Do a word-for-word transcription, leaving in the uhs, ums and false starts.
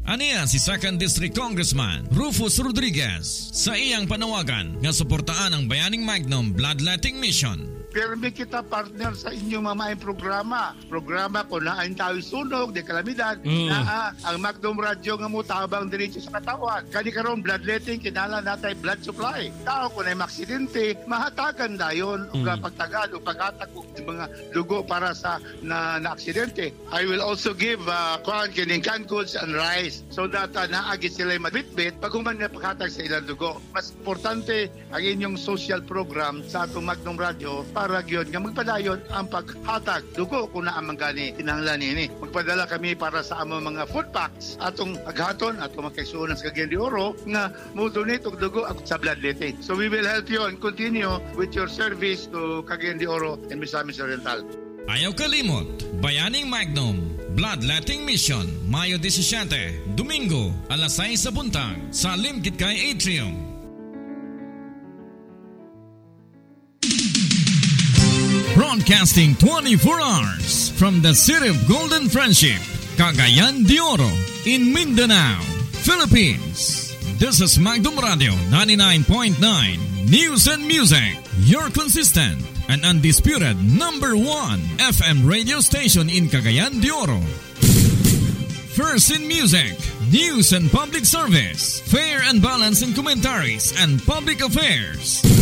Aniya si second District Congressman Rufus Rodriguez sa iyang panawagan nga suportaan ang Bayaning Magnum Bloodletting Mission. Pirmi kita partner sa inyong mamaing programa. Programa ko na ang tayo sunog, de kalamidad, mm. na ah, ang Magnum Radio nga mo tabang diretso sa katawan. Kani karon bloodletting, kinala natay blood supply. Tao ko na yung aksidente, mahatagan na yun, mm. o pagtagad, o paghatag o mga dugo para sa na, na aksidente. I will also give uh, kwan, kining canned goods and rice so that uh, naagi sila matbitbit pag human na paghatag sa ilang dugo. Mas importante ang inyong social program sa atong Magnum Radio para yun nga magpadayon ang paghatag dugo kung naamang gani kinahanglan ini. Magpadala kami para sa among mga food packs atong aghaton atong makaisuon sa Cagayan de Oro nga mo-donate og dugo at sa bloodletting. So we will help you and continue with your service to Cagayan de Oro and Misamis Oriental. Ayaw kalimot, Bayaning Magnum Bloodletting Mission, Mayo seventeen, Domingo, alas sais sa buntag sa Limkit-Kay Atrium. Broadcasting twenty-four hours from the city of Golden Friendship, Cagayan de Oro, in Mindanao, Philippines. This is Magnum Radio ninety-nine point nine News and Music, your consistent and undisputed number one F M radio station in Cagayan de Oro. First in music, news and public service, fair and balanced in commentaries and public affairs.